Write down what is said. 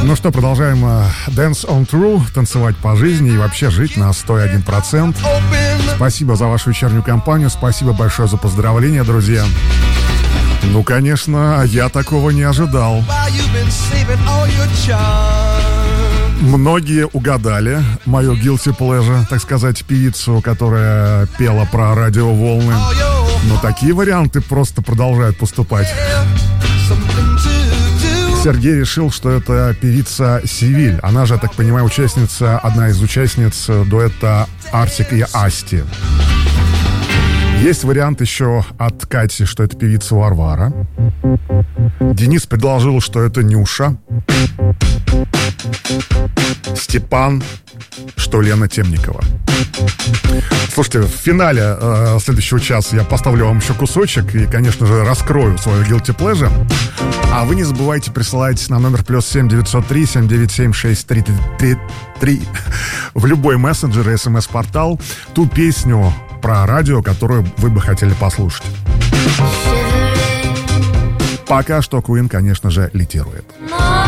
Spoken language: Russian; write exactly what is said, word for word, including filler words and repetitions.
Ну что, продолжаем uh, Dance on True, танцевать по жизни и вообще жить на сто один процент. Спасибо за вашу вечернюю компанию, спасибо большое за поздравления, друзья. Ну, конечно, я такого не ожидал. Многие угадали мою guilty pleasure, так сказать, певицу, которая пела про радиоволны. Но такие варианты просто продолжают поступать. Сергей решил, что это певица Севиль. Она же, я так понимаю, участница, одна из участниц дуэта Артик и Асти. Есть вариант еще от Кати, что это певица Варвара. Денис предложил, что это Нюша. Степан, что Лена Темникова. Слушайте, в финале э, следующего часа я поставлю вам еще кусочек и, конечно же, раскрою свою guilty pleasure. А вы не забывайте присылать на номер плюс семь девятьсот три семь девять семь шесть три три три в любой мессенджер и смс-портал ту песню про радио, которую вы бы хотели послушать. Пока что Queen, конечно же, лидирует.